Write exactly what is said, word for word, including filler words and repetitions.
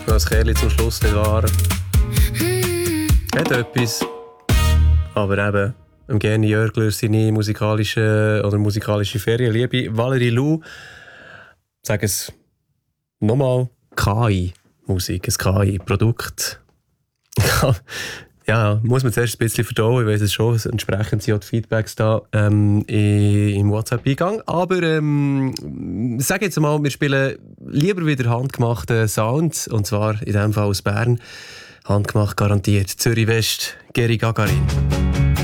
das Kerli zum Schluss nicht wahr. Hat etwas. Aber eben, im Gerni Jörgler seine musikalische oder musikalische Ferienliebe. Valerie Lou, sag es nochmal, K I-Musik, ein K I-Produkt. Ja, muss man zuerst ein bisschen verdauen, ich weiss es schon, entsprechend sind auch die Feedbacks da ähm, im WhatsApp-Eingang. Aber ähm, sag jetzt mal, wir spielen lieber wieder handgemachte Sounds, und zwar in diesem Fall aus Bern. Handgemacht garantiert. Zürich West, Geri Gagarin.